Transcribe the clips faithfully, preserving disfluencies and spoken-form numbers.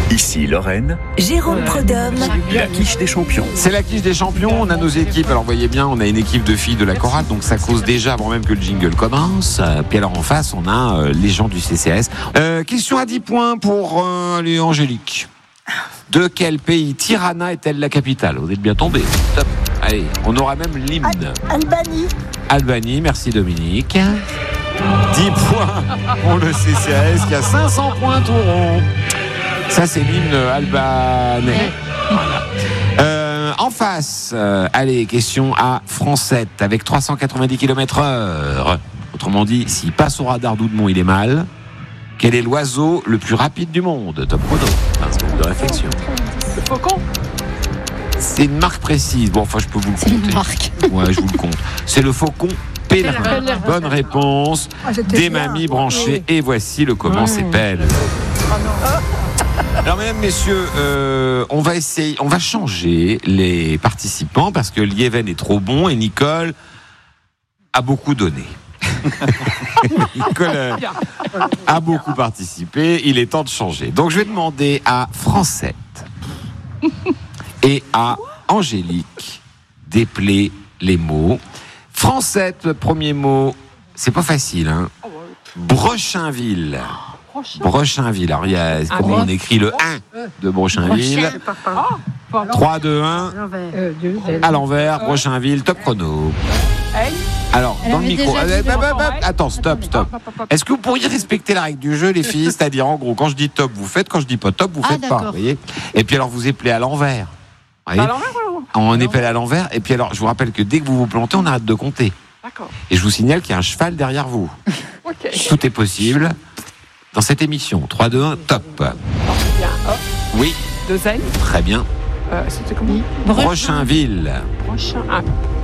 Ici Lorraine, Jérôme Prudhomme, la quiche des champions. C'est la quiche des champions, on a nos équipes. Alors voyez bien, on a une équipe de filles de la chorale, donc ça cause déjà avant même que le jingle commence. Puis alors en face, on a euh, les gens du C C A S. Euh, question à dix points pour euh, allez, Angélique. De quel pays Tirana est-elle la capitale? Vous êtes bien tombés. Top. Allez, on aura même l'hymne. Albanie. Albanie, merci Dominique. dix points pour le C C A S qui a cinq cents points tout rond. Ça, c'est l'hymne albanais. Voilà. Euh, en face, euh, allez, question à Francette avec trois cent quatre-vingt-dix kilomètres heure. Autrement dit, s'il passe au radar d'Oudemont, il est mal. Quel est l'oiseau le plus rapide du monde? Top chrono. Un seconde de réflexion. Le faucon. C'est une marque précise. Bon, enfin, je peux vous le C'est compter. une marque. Ouais, je vous le compte. C'est le faucon pèlerin. Pèlerin. Bonne réponse. Ah, j'étais Des bien. mamies branchées. Et voici le comment Ouais. s'appelle. Alors, mesdames, messieurs, euh, on va essayer, on va changer les participants parce que Lieven est trop bon et Nicole a beaucoup donné. Nicole euh, a beaucoup participé. Il est temps de changer. Donc, je vais demander à Francette et à Angélique d'épeler les mots. Francette, premier mot, c'est pas facile, hein. Brochinville. Brochinville. Alors, il y a, comment on écrit le un de Brochinville? trois, deux, un. Euh, deux, À l'envers, Brochinville, top chrono. Hey. Alors, Elle dans le avait micro. déjà Euh, dit bah, bah, devant, bah, ouais. attends, stop, stop. Est-ce que vous pourriez respecter la règle du jeu, les filles? C'est-à-dire, en gros, quand je dis top, vous faites. Quand je dis pas top, vous Ah, faites pas. d'accord. Vous voyez? Et puis, alors, vous épelez à l'envers. Vous voyez? À l'envers ou On épelle à l'envers. Et puis, alors, je vous rappelle que dès que vous vous plantez, on arrête de compter. D'accord. Et je vous signale qu'il y a un cheval derrière vous. Ok. Tout est possible dans cette émission. trois, deux, un, top. Bien. Hop. Oui, Deux N. très bien. Euh, C'était comment? Brochinville. Prochain. Un.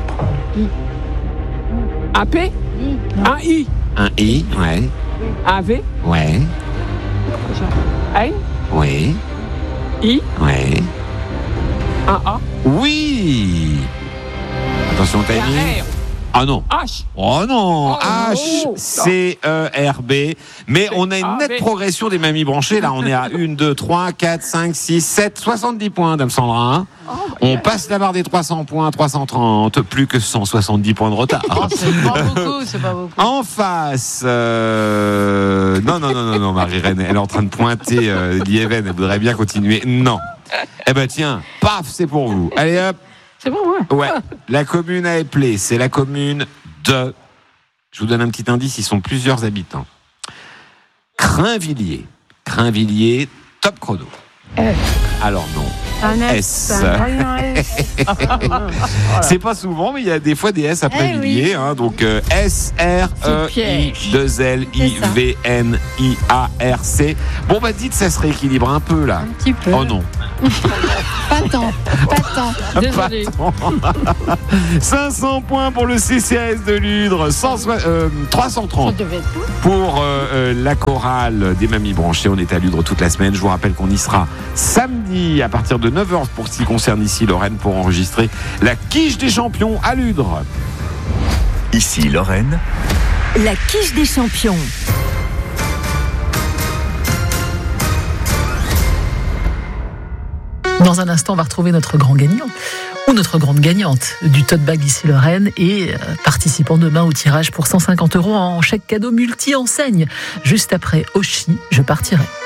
Un P. Un I. Un I, ouais, Un V. ouais, N. ouais, I. ouais. Un A. Oui. Attention au Et un timing. R. Ah non. H. Oh non. Oh, H non. C E R B. Mais on a une A, nette B. progression des mamies branchées. Là, on est à un, deux, trois, quatre, cinq, six, sept, soixante-dix points, Dame Sandra. Oh, On passe la barre des trois cents points, trois cent trente, plus que cent soixante-dix points de retard. C'est pas beaucoup, c'est pas beaucoup. En face, euh... non, non, non, non, non, Marie-Reine, elle est en train de pointer euh, Lieven, elle voudrait bien continuer. Non. Eh ben tiens, paf, c'est pour vous. Allez hop. C'est bon, ouais. Ouais, la commune à épeler, c'est la commune de... Je vous donne un petit indice, ils sont plusieurs habitants. Crainvilliers. Crainvilliers, top chrono. Alors non. S. C'est pas souvent, mais il y a des fois des S après Eh Villiers. oui. Hein, donc euh, S R E I deux L I V N I A R C. Bon bah dites, ça se rééquilibre un peu là. Un petit peu. Oh non. Pas tant, pas tant. Désolé. cinq cents points pour le C C A S de Ludre, cent soixante, euh, trois cent Ça trente devait être tout. pour euh, euh, la chorale des mamies branchées. On est à Ludre toute la semaine. Je vous rappelle qu'on y sera samedi à partir de neuf heures pour ce qui concerne ici Lorraine pour enregistrer la quiche des champions à Ludre. Ici Lorraine, la quiche des champions. Dans un instant, on va retrouver notre grand gagnant ou notre grande gagnante du tote bag ici Lorraine et euh, participant demain au tirage pour cent cinquante euros en chèque cadeau multi-enseigne. Juste après Oshi, je partirai.